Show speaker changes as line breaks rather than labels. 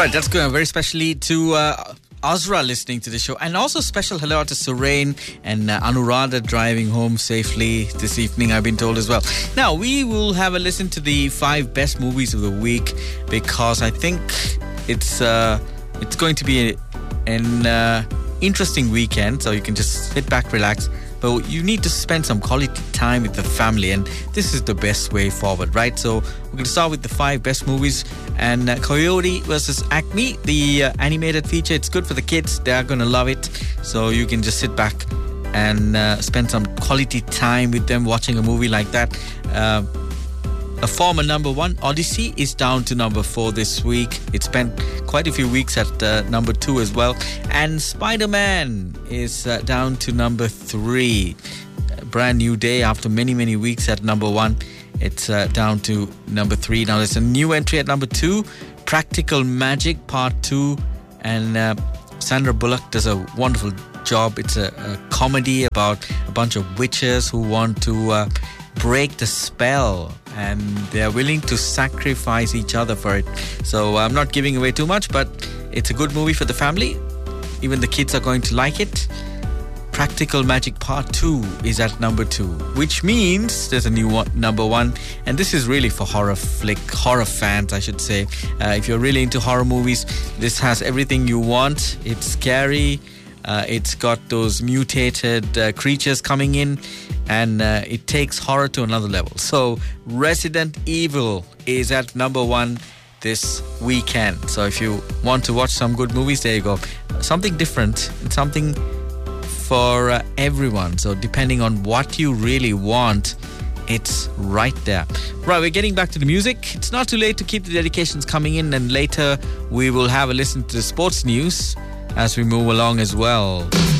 Right, that's going very specially to Azra listening to the show, and also special hello to Surain and Anuradha driving home safely this evening, I've been told as well. Now, we will have a listen to the 5 best movies of the week, because I think it's going to be an interesting weekend, so you can just sit back, relax. But you need to spend some quality time with the family, and this is the best way forward, right? So we're going to start with the 5 best movies, and Coyote versus Acme, the animated feature. It's good for the kids. They're going to love it. So you can just sit back and spend some quality time with them watching a movie like that. A former number 1, Odyssey, is down to number 4 this week. It spent quite a few weeks at number 2 as well. And Spider-Man is down to number 3. A brand new day after many, many weeks at number 1. It's down to number 3. Now there's a new entry at number 2, Practical Magic Part 2. And Sandra Bullock does a wonderful job. It's a comedy about a bunch of witches who want to break the spell, and they're willing to sacrifice each other for it. So I'm not giving away too much, but it's a good movie for the family. Even the kids are going to like it. Practical Magic Part 2 is at number 2, which means there's a new number 1, and this is really for horror fans, I should say. If you're really into horror movies, this has everything you want. It's scary. It's got those mutated creatures coming in, and it takes horror to another level. So Resident Evil is at number 1 this weekend. So if you want to watch some good movies, there you go. Something different and something for everyone. So depending on what you really want, it's right there. Right, we're getting back to the music. It's not too late to keep the dedications coming in, and later we will have a listen to the sports news as we move along as well.